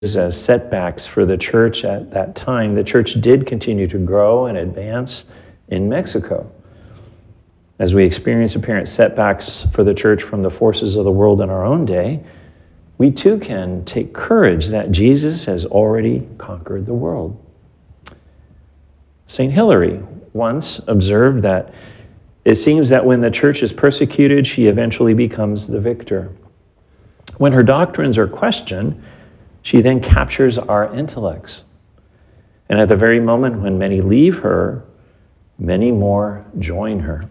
as setbacks for the church at that time, the church did continue to grow and advance in Mexico. As we experience apparent setbacks for the church from the forces of the world in our own day, we too can take courage that Jesus has already conquered the world. St. Hilary once observed that it seems that when the church is persecuted, she eventually becomes the victor. When her doctrines are questioned, she then captures our intellects. And at the very moment when many leave her, many more join her.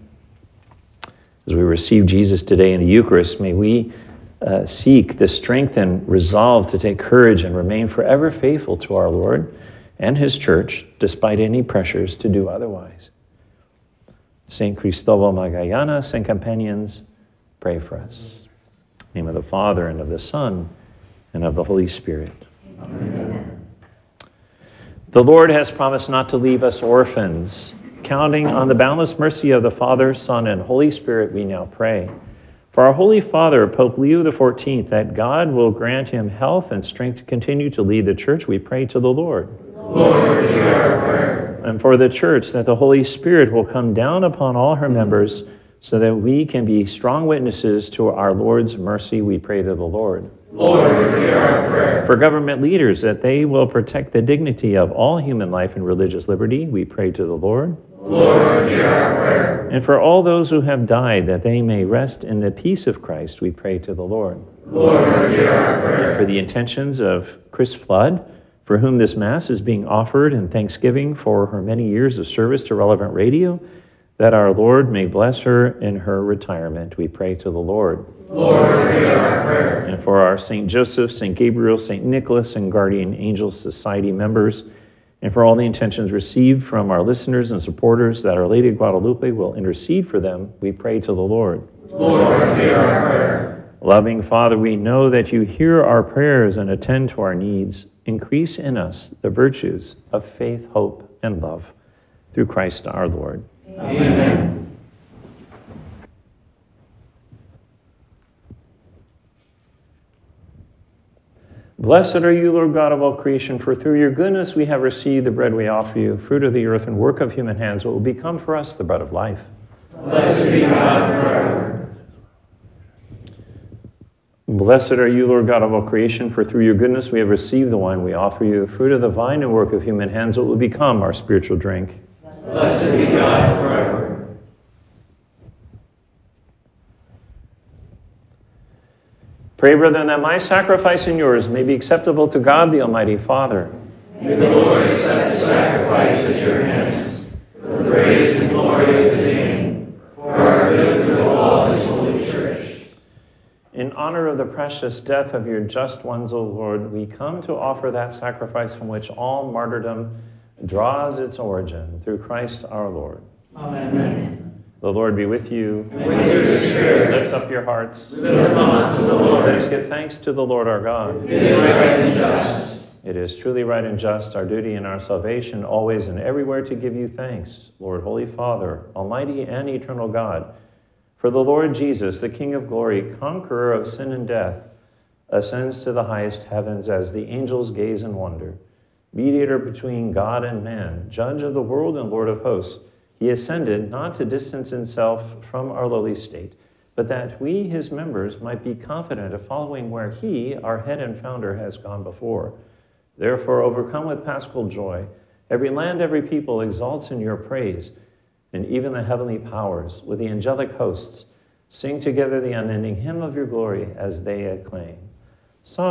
As we receive Jesus today in the Eucharist, may we seek the strength and resolve to take courage and remain forever faithful to our Lord and his church, despite any pressures to do otherwise. St. Cristobal Magallanes and companions, pray for us. In the name of the Father, and of the Son, and of the Holy Spirit. Amen. The Lord has promised not to leave us orphans. Counting on the boundless mercy of the Father, Son, and Holy Spirit, we now pray. For our Holy Father, Pope Leo XIV, that God will grant him health and strength to continue to lead the church, we pray to the Lord. Lord, hear our prayer. And for the church, that the Holy Spirit will come down upon all her members, so that we can be strong witnesses to our Lord's mercy, we pray to the Lord. Lord, hear our prayer. For government leaders, that they will protect the dignity of all human life and religious liberty, we pray to the Lord. Lord, hear our prayer. And for all those who have died, that they may rest in the peace of Christ, we pray to the Lord. Lord, hear our prayer. And for the intentions of Chris Flood, for whom this Mass is being offered in thanksgiving for her many years of service to Relevant Radio, that our Lord may bless her in her retirement, we pray to the Lord. Lord, hear our prayer. And for our St. Joseph, St. Gabriel, St. Nicholas, and Guardian Angel Society members, and for all the intentions received from our listeners and supporters, that Our Lady of Guadalupe will intercede for them, we pray to the Lord. Lord, hear our prayer. Loving Father, we know that you hear our prayers and attend to our needs. Increase in us the virtues of faith, hope, and love. Through Christ our Lord. Amen. Blessed are you, Lord God of all creation, for through your goodness we have received the bread we offer you, fruit of the earth and work of human hands, what will become for us the bread of life. Blessed be God forever. Blessed are you, Lord God of all creation, for through your goodness we have received the wine we offer you, fruit of the vine and work of human hands, what will become our spiritual drink. Blessed be God forever. Pray, brethren, that my sacrifice and yours may be acceptable to God, the Almighty Father. May the Lord accept the sacrifice at your hands, for the praise and glory of his name, for our good and of all his holy church. In honor of the precious death of your just ones, O Lord, we come to offer that sacrifice from which all martyrdom draws its origin, through Christ our Lord. Amen. The Lord be with you. And with your spirit. Lift up your hearts. Lift them up to the Lord. Let us give thanks to the Lord our God. It is right and just. It is truly right and just, our duty and our salvation, always and everywhere to give you thanks, Lord, Holy Father, Almighty and eternal God. For the Lord Jesus, the King of glory, conqueror of sin and death, ascends to the highest heavens as the angels gaze in wonder. Mediator between God and man, judge of the world and Lord of hosts, he ascended not to distance himself from our lowly state, but that we, his members, might be confident of following where he, our head and founder, has gone before. Therefore, overcome with paschal joy, every land, every people exalts in your praise, and even the heavenly powers, with the angelic hosts, sing together the unending hymn of your glory as they acclaim.